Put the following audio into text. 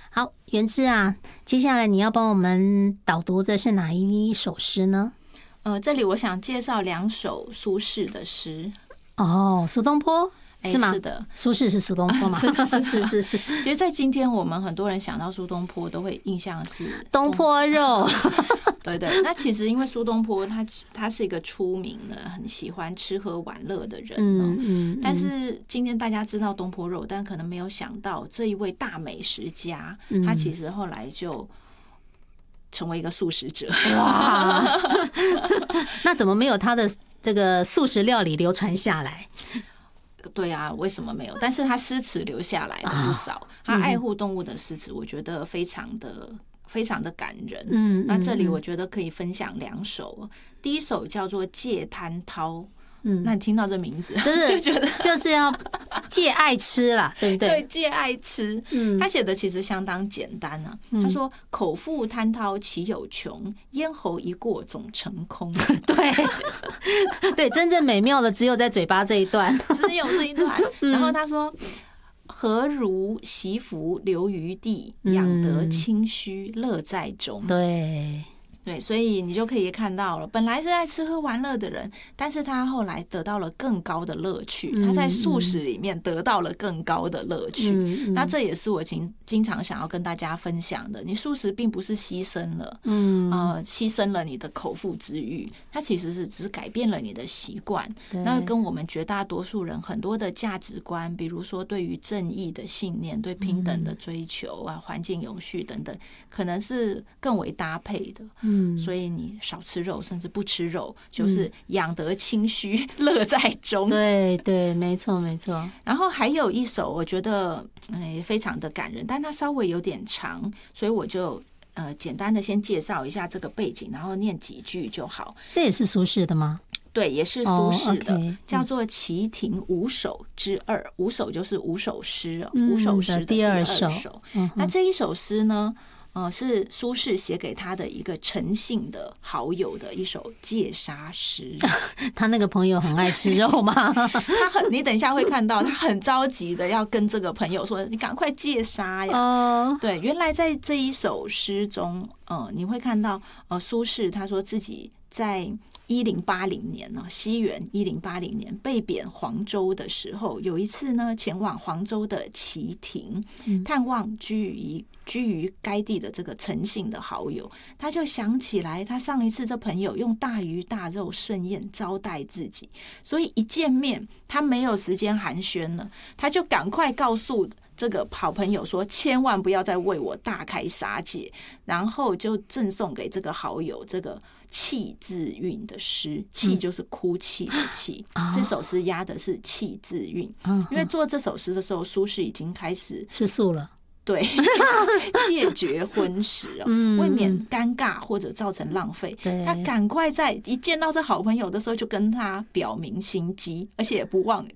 好，元之啊，接下来你要帮我们导读的是哪一首诗呢？ 这里我想介绍2首苏轼的诗。 哦，苏东坡是吗？ 是的， 苏轼是苏东坡吗？ 是的， 是。 其实，在今天我们很多人想到苏东坡，都会印象是东坡肉。 对，那其实因为苏东坡他是一个出名的很喜欢吃喝玩乐的人，但是今天大家知道东坡肉，但可能没有想到这一位大美食家，他其实后来就成为一个素食者。 哇，那怎么没有他的这个素食料理流传下来？ 对啊，为什么没有？但是他诗词留下来了不少，他爱护动物的诗词，我觉得非常的感人。那这里我觉得可以分享2首，第一首叫做《戒贪饕》。那你听到这名字，就觉得就是要戒爱吃啦，对不对？ 对，戒爱吃。他写的其实相当简单啊。他说：“口腹贪饕岂有穷，咽喉一过总成空。” 对，真正美妙的只有在嘴巴这一段， 只有这一段。然后他说：“何如习福留于地，养得清虚乐在中。”对，所以你就可以看到了，本来是在吃喝玩乐的人，但是他后来得到了更高的乐趣，他在素食里面得到了更高的乐趣。那这也是我经常想要跟大家分享的，你素食并不是牺牲了，牺牲了你的口腹之欲，它其实是只是改变了你的习惯。那跟我们绝大多数人很多的价值观，比如说对于正义的信念、对平等的追求啊、环境永续等等，可能是更为搭配的。所以你少吃肉，甚至不吃肉，就是养得清虚，乐在中。 对，没错。 然后还有一首，我觉得非常的感人，但它稍微有点长，所以我就简单的先介绍一下这个背景，然后念几句就好。 这也是苏轼的吗？ 对，也是苏轼的，叫做《齐亭五首之二》。五首就是5首诗，5首诗的第2首。那这一首诗呢？是苏轼写给他的一个诚信的好友的一首戒杀诗。 他那个朋友很爱吃肉吗？ 你等一下会看到，他很着急的要跟这个朋友说：“你赶快戒杀呀！”对，原来在这一首诗中，你会看到，苏轼他说自己在1080年呢，西元1080年被贬黄州的时候，有一次呢，前往黄州的齐亭探望居于该地的这个诚信的好友，他就想起来他上一次这朋友用大鱼大肉盛宴招待自己，所以一见面他没有时间寒暄了，他就赶快告诉这个好朋友说千万不要再为我大开杀戒，然后就赠送给这个好友这个泣字韵的诗。泣就是哭泣的泣，这首诗押的是泣字韵。因为做这首诗的时候，苏轼已经开始吃素了， 对，戒绝荤食为免尴尬或者造成浪费，他赶快在一见到这好朋友的时候就跟他表明心迹，而且也不忘